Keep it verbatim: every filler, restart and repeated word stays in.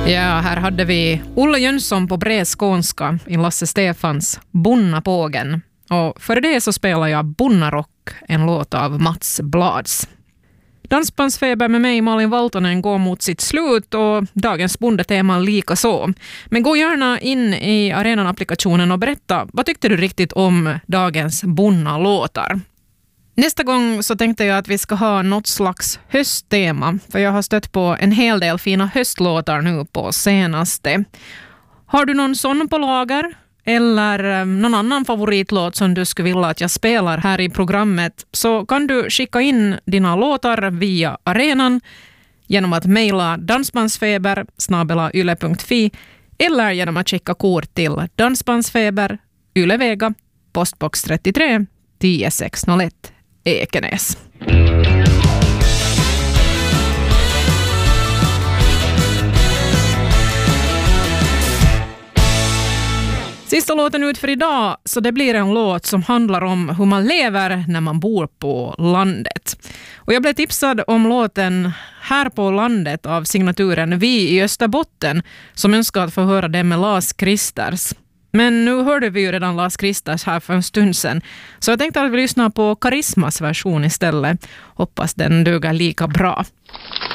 Ja, här hade vi Olle Jönsson på bred skånska i Lasse Stefans Bonnapågen. Och för det så spelar jag Bonnarock, en låt av Mats Blads. Dansbandsfeber med mig, Malin Valtonen, går mot sitt slut och dagens bondetema lika så. Men gå gärna in i Arenan-applikationen och berätta, vad tyckte du riktigt om dagens Bonna-låtar? Nästa gång så tänkte jag att vi ska ha något slags hösttema, för jag har stött på en hel del fina höstlåtar nu på senaste. Har du någon sån på lager? Eller någon annan favoritlåt som du skulle vilja att jag spelar här i programmet, så kan du skicka in dina låtar via Arenan genom att mejla dansbandsfeber snabel-a yle punkt fi eller genom att skicka kort till Dansbandsfeber, Ylevega, postbox trettiotre tio sexhundraett Ekenäs. Sista låten ut för idag, så det blir en låt som handlar om hur man lever när man bor på landet. Och jag blev tipsad om låten Här på landet av signaturen Vi i Österbotten, som önskar att få höra den med Lars Kristers. Men nu hörde vi ju redan Lars Kristers här för en stund sedan, så jag tänkte att vi lyssnar på Karismas version istället. Hoppas den duger lika bra.